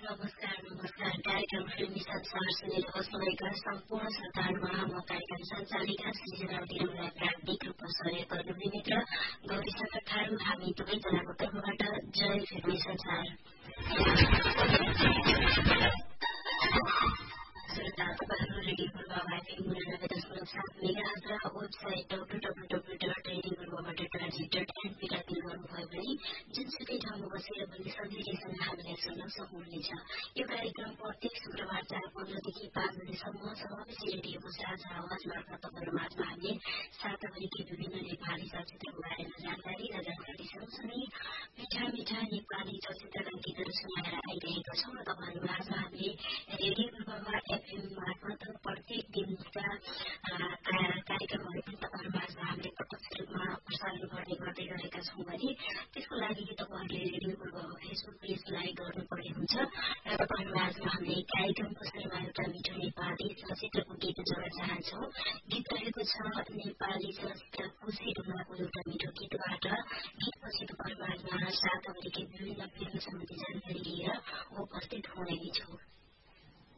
नमस्कार। कार्यक्रम फिल्मी संसार सुनेर बस्नुभएका सम्पूर्ण श्रोताहरूमा म कार्यक्रम सञ्चालिका सृजना तिरुमलाई प्राविधिक रूपमा सहयोग गर्नुहुने मित्र गौरीशंकर थारू हामी दुवैजनाको तर्फबाट जय फिल्मी संसार। श्रोता तपाईहरु रेडियो पूर्वामा FM 99.7 मेगाहर्ज र वेबसाइट www.radioपूर्वामा.org.np मा गर्नुभयो भने जुनसुकै ठाउँमा बसेर पनि सजिलैसँग हामीलाई सुन्न सक्नुहुनेछ। यो कार्यक्रम प्रत्येक शुक्रबार 4:15 देखि 5 बजेसम्म समावेशी रेडियोको साझा आवाज मार्फत तपाईहरु माझमा हामीले साताभरिकै विभिन्न नेपाली चलचित्रको बारेमा जानकारी र जानकारी सँगसँगै मिठा नेपाली चलचित्रका गीतहरू सुनाएर आइरहेका छौं र तपाईहरु माझमा हामीले रेडियो पूर्वामा FM मार्फत प्रत्येक दिनका कार्यक्रमहरू पनि तपाईहरु माझमा हामीले प्रत्यक्ष रूपमा प्रसारण गर्दै गरेका छौं भने त्यसको लागि तपाईहरुले रेडियो पूर्वामा फेसबुक पेज लाइक गर्नुपर्ने हुन्छ र तपाईहरु माझमा हामीले कार्यक्रम कसैमा एउटा मिठो नेपाली चलचित्रको गीत जोड्न चाहन्छौं। गीत रहेको छ नेपाली चलचित्र खुसी ढुङ्गाको एउटा मिठो गीतबाट। गीतपछि तपाईहरु माझमा साताभरिकै विभिन्न फिल्म सम्बन्धी जानकारी लिएर उपस्थित हुने नै छु।